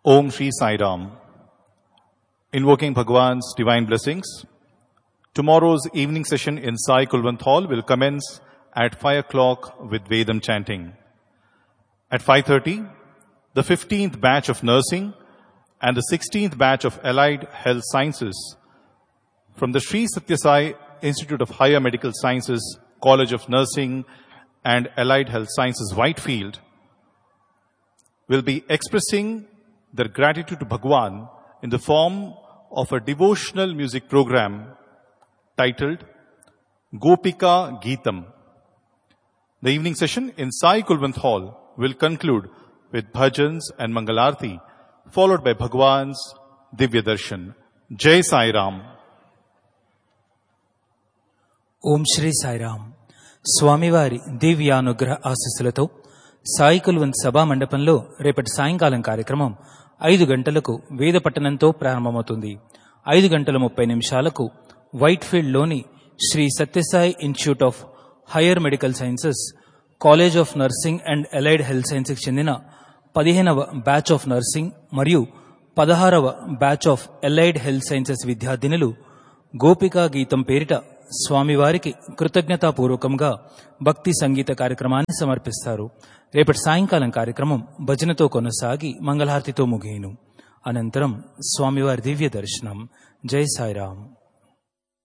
Om Shri Sai Ram. Invoking Bhagwan's divine blessings. Tomorrow's evening session in Sai Kulwant Hall will commence at 5 o'clock with Vedam chanting. At 5:30, the 15th batch of nursing and the 16th batch of allied health sciences from the Sri Sathya Sai Institute of Higher Medical Sciences, College of Nursing and Allied Health Sciences, Whitefield, will be expressing their gratitude to Bhagwan in the form of a devotional music program titled Gopika Geetam. The evening session in Sai Kulwant Hall will conclude with bhajans and Mangalarti, followed by Bhagwan's Divya Darshan. Jai Sai Ram. ఓం శ్రీ సాయిరామ్. స్వామివారి దివ్యానుగ్రహ ఆశీస్సులతో సాయి కుల్వంత్ సభా మండపంలో రేపటి సాయంకాలం కార్యక్రమం 5 గంటలకు వేద పఠనంతో ప్రారంభమవుతుంది. 5:30 వైట్ఫీల్డ్లోని Shri Sathya Sai institute of higher medical sciences, college of nursing and allied health sciences చెందిన 15వ బ్యాచ్ ఆఫ్ నర్సింగ్ మరియు 16వ batch of allied health sciences విద్యార్థినులు గోపికా గీతం పేరిట స్వామివారికి కృతజ్ఞతాపూర్వకంగా భక్తి సంగీత కార్యక్రమాన్ని సమర్పిస్తారు. రేపటి సాయంకాలం కార్యక్రమం భజనతో కొనసాగి మంగళహారతితో ముగియును. అనంతరం స్వామివారి దివ్య దర్శనం. జై సాయిరాం.